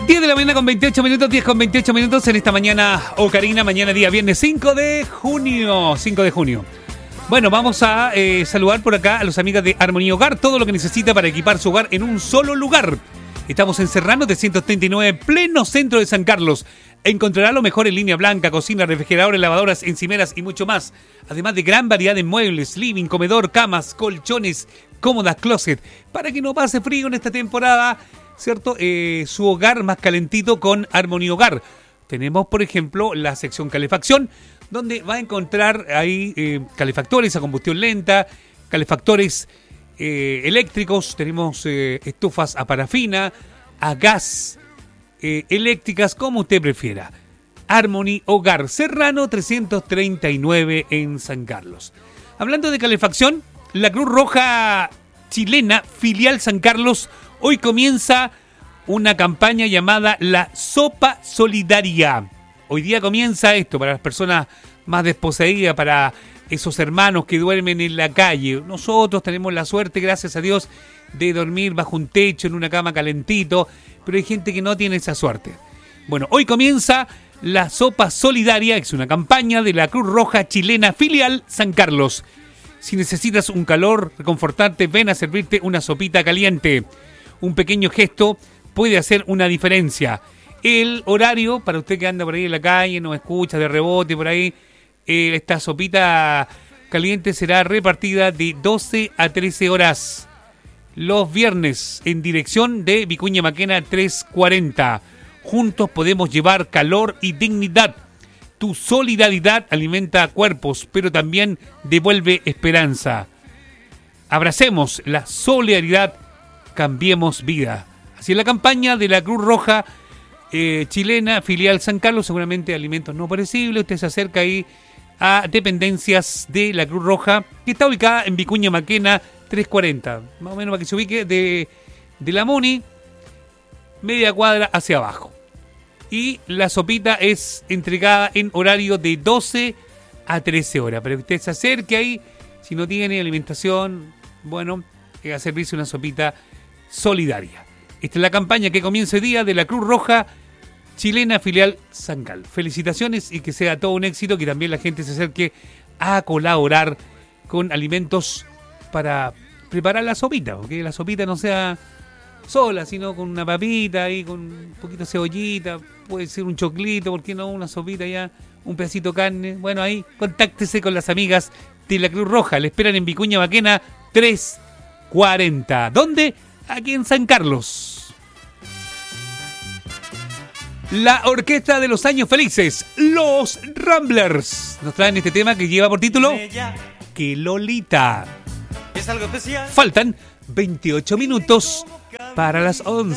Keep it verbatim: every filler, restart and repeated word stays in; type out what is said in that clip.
diez de la mañana con veintiocho minutos, diez con veintiocho minutos en esta mañana ocarina, mañana día viernes cinco de junio, cinco de junio. Bueno, vamos a eh, saludar por acá a los amigos de Armonía Hogar, todo lo que necesita para equipar su hogar en un solo lugar. Estamos en Serrano trescientos treinta y nueve, pleno centro de San Carlos. Encontrará lo mejor en línea blanca, cocina, refrigeradores, lavadoras, encimeras y mucho más. Además de gran variedad de muebles, living, comedor, camas, colchones, cómodas, closet. Para que no pase frío en esta temporada, ¿cierto? Eh, su hogar más calentito con Armonía Hogar. Tenemos, por ejemplo, la sección calefacción, donde va a encontrar ahí eh, calefactores a combustión lenta, calefactores eh, eléctricos, tenemos eh, estufas a parafina, a gas, eh, eléctricas, como usted prefiera. Armonía Hogar, Serrano trescientos treinta y nueve en San Carlos. Hablando de calefacción, la Cruz Roja Chilena, filial San Carlos, hoy comienza una campaña llamada La Sopa Solidaria. Hoy día comienza esto para las personas más desposeídas, para esos hermanos que duermen en la calle. Nosotros tenemos la suerte, gracias a Dios, de dormir bajo un techo, en una cama calentito, pero hay gente que no tiene esa suerte. Bueno, hoy comienza La Sopa Solidaria, es una campaña de la Cruz Roja Chilena, filial San Carlos. Si necesitas un calor reconfortante, ven a servirte una sopita caliente. Un pequeño gesto puede hacer una diferencia. El horario, para usted que anda por ahí en la calle, nos escucha de rebote por ahí, eh, esta sopita caliente será repartida de doce a trece horas. Los viernes, en dirección de Vicuña Maquena trescientos cuarenta. Juntos podemos llevar calor y dignidad. Tu solidaridad alimenta cuerpos, pero también devuelve esperanza. Abracemos la solidaridad, cambiemos vida. Así es la campaña de la Cruz Roja eh, Chilena, filial San Carlos, seguramente alimentos no perecibles. Usted se acerca ahí a dependencias de la Cruz Roja, que está ubicada en Vicuña Maquena trescientos cuarenta. Más o menos para que se ubique de, de la Muni, media cuadra hacia abajo. Y la sopita es entregada en horario de doce a trece horas. Para que usted se acerque ahí, si no tiene alimentación, bueno, a servirse una sopita solidaria. Esta es la campaña que comienza hoy día de la Cruz Roja Chilena, filial San Carlos. Felicitaciones y que sea todo un éxito, que también la gente se acerque a colaborar con alimentos para preparar la sopita, porque la sopita no sea sola, sino con una papita ahí, con un poquito de cebollita, puede ser un choclito, ¿por qué no? Una sopita ya, un pedacito de carne. Bueno, ahí contáctese con las amigas de la Cruz Roja. Le esperan en Vicuña Maquena trescientos cuarenta. ¿Dónde? Aquí en San Carlos. La Orquesta de los Años Felices, Los Ramblers, nos traen este tema que lleva por título Que Lolita. Es algo especial. Faltan veintiocho minutos para las once.